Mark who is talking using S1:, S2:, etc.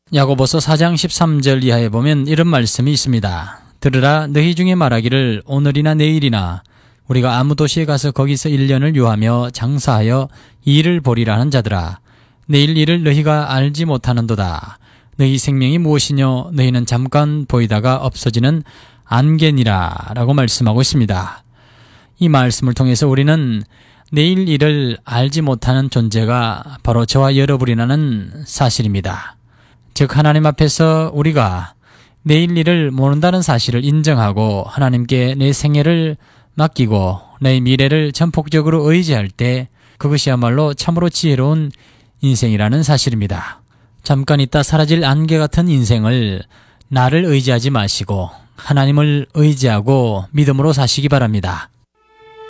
S1: 야고보서 4장 13절 이하에 보면 이런 말씀이 있습니다. 들으라, 너희 중에 말하기를 오늘이나 내일이나 우리가 아무 도시에 가서 거기서 1년을 유하며 장사하여 일을 보리라 하는 자들아, 내일 일을 너희가 알지 못하는도다. 너희 생명이 무엇이뇨? 너희는 잠깐 보이다가 없어지는 안개니라 라고 말씀하고 있습니다. 이 말씀을 통해서 우리는 내일 일을 알지 못하는 존재가 바로 저와 여러분이라는 사실입니다. 즉 하나님 앞에서 우리가 내일 일을 모른다는 사실을 인정하고 하나님께 내 생애를 맡기고 내 미래를 전폭적으로 의지할 때 그것이야말로 참으로 지혜로운 인생이라는 사실입니다. 잠깐 있다 사라질 안개 같은 인생을 나를 의지하지 마시고 하나님을 의지하고 믿음으로 사시기 바랍니다.